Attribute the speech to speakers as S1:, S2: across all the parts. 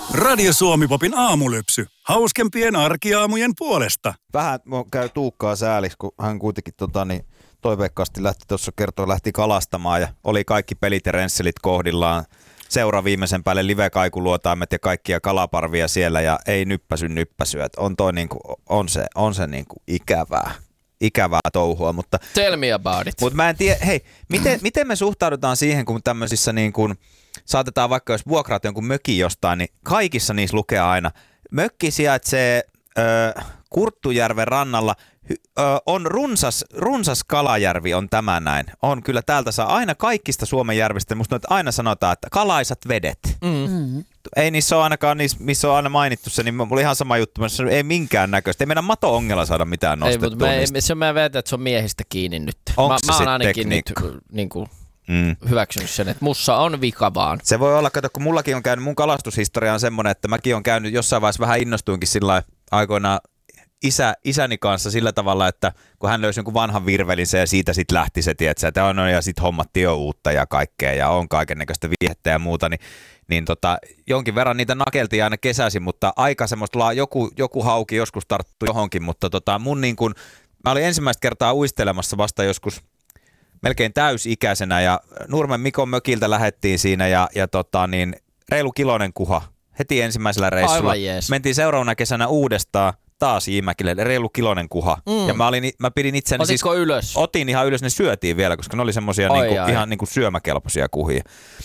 S1: Radio Suomi-popin aamulypsy. Hauskempien arkiaamujen puolesta.
S2: Vähän käy Tuukkaa sääliksi, kun hän kuitenkin toiveikkaasti lähti kalastamaan ja oli kaikki pelit ja rensselit kohdillaan. Seura viimeisen päälle live-kaikuluotaimet ja kaikkia kalaparvia siellä ja ei nyppäsyä. On se niinku ikävää touhua, mutta
S3: tell me about it.
S2: Mutta mä en tiedä, hei, miten me suhtaudutaan siihen, kun tämmöisissä niin kuin saatetaan vaikka jos vuokraat jonkun mökin jostain, niin kaikissa niissä lukee aina, mökki sijaitsee Kurttujärven rannalla, on runsas kalajärvi on tämä näin. On kyllä täältä saa aina kaikista Suomen järvistä, musta aina sanotaan, että kalaisat vedet. Ei niissä ole ainakaan, missä on aina mainittu se, niin oli ihan sama juttu, mutta ei minkään näköistä. Ei meidän mato-ongella saada mitään nostettua.
S3: Se mä väitän, että se on miehistä kiinni nyt.
S2: Onko se
S3: mä oon ainakin
S2: tekniikka?
S3: nyt niin kuin hyväksynyt sen, että mussa on vika vaan.
S2: Se voi olla, kato, kun mullakin on käynyt, mun kalastushistoria on semmoinen, että mäkin on käynyt jossain vaiheessa vähän innostuinkin sillä aikoinaan isäni kanssa sillä tavalla, että kun hän löysi jonkun vanhan virvelin ja siitä sitten lähti se, että ja sitten hommattiin jo uutta ja kaikkea ja on kaikennäköistä viihettä ja muuta, niin jonkin verran niitä nakeltiin aina kesäisin, mutta aika semmoista, joku hauki joskus tarttui johonkin, mutta mun niin kuin, mä olin ensimmäistä kertaa uistelemassa vasta joskus melkein täysikäisenä ja Nurmen Mikon mökiltä lähettiin siinä ja reilu kiloinen kuha heti ensimmäisellä reissulla. Mentiin seuraavana kesänä uudestaan taas Jimäkille, reilu kiloinen kuha. Ja mä pidin itseäni
S3: ylös?
S2: Otin ihan ylös, ne syötiin vielä, koska ne oli semmosia ihan niinku syömäkelpoisia kuhia.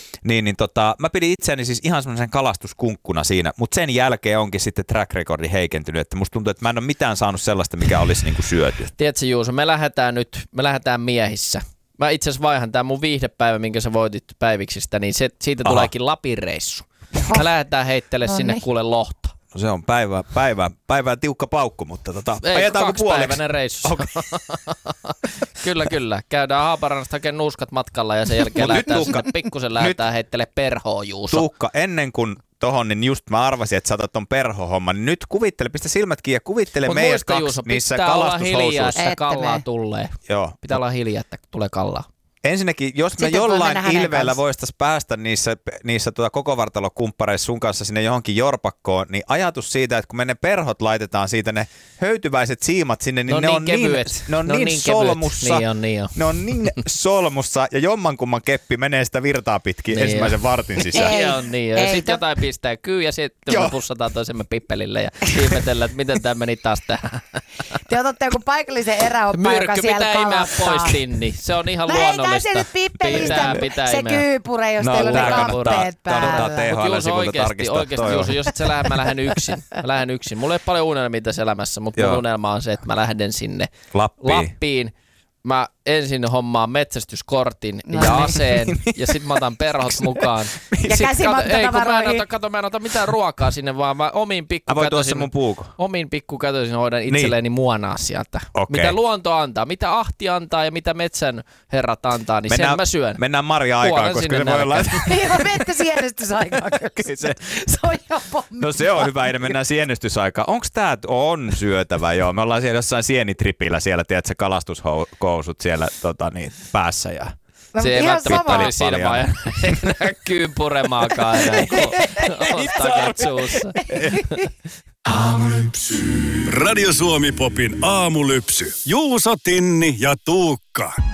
S2: Mä pidin itseäni siis ihan semmoisen kalastuskunkkuna siinä, mutta sen jälkeen onkin sitten track recordi heikentynyt, että musta tuntuu, että mä en ole mitään saanut sellaista, mikä olisi niinku syöty.
S3: Tiedätkö Juuso, me lähdetään miehissä. Mä itse asiassa vaihan tää mun viihdepäivä, minkä sä voitit päiviksistä, niin siitä tuleekin Lapin reissu. Me lähdetään heittele sinne kuule lohta.
S2: No se on päivää tiukka paukku, mutta
S3: ei, 2-päiväinen reissu. Okay. Kyllä. Käydään Haaparannasta hakemaan nuuskat matkalla ja sen jälkeen pikkusen lähdetään heittele perhoa, Juuso.
S2: Tuukka, ennen kuin tohon, niin just mä arvasin, että saatat ton perhohomman, niin nyt pistä silmät kiinni ja kuvittele meidät kaksi Juuso, niissä kalastushousuissa. Pitää olla hiljaa,
S3: että kallaa tulee.
S2: Joo.
S3: Pitää olla hiljaa, että tulee kallaa.
S2: Ensinnäkin, jos me jollain ilveellä voitaisiin päästä niissä kokovartalokumppareissa sun kanssa sinne johonkin jorpakkoon, niin ajatus siitä, että kun me ne perhot laitetaan siitä, ne höytyväiset siimat sinne, niin ne on niin solmussa. Ne on niin solmussa ja jommankumman keppi menee sitä virtaa pitkin ensimmäisen vartin sisään.
S3: Niin. Ja sitten jotain pistää kyy ja sitten me pussataan toisemme pippelille ja ihmetellään, että miten tämä meni taas tähän.
S4: Te otatte joku paikallisen eräoppa, joka siellä kalastaa.
S3: Myrkky, pitää imeä pois, Tinni. Se on ihan luonnollista.
S4: Se nyt pippelistä, se
S3: imeä.
S4: Kyypure, jos teillä on ne kamppeet päällä.
S3: Oikeasti Juuso, jos et sä lähde, mä lähden yksin. Mulla ei ole paljon unelmia tässä elämässä, mutta mun unelma on se, että mä lähden sinne Lappiin. Mä ensin hommaan metsästyskortin ja aseen ja sit mä otan perhot mukaan.
S4: Ja käsimatkatavaroihin.
S3: Mä en ota mitään ruokaa sinne, vaan mä omiin pikkukätöisin hoidan itselleni muonaa sieltä. Okay. Mitä luonto antaa, mitä ahti antaa ja mitä metsän herrat antaa, niin sen mä syön.
S2: Mennään Marja-aikaan, koska se voi olla...
S4: Joo, menette sienestysaikaan.
S2: Se
S4: on jo pommi.
S2: No se on hyvä idea, mennään sienestysaikaan. Onks tää on syötävä? Joo, me ollaan siellä jossain sienitripillä siellä, tiedätkö, kalastushousut siellä päässä ja...
S3: Se ei välttämättä ole siinä vaan enää kyyn puremaakaan enää, kun on takat suussa.
S1: Radio Suomi-popin aamulypsy. Juuso, Tinni ja Tuukka.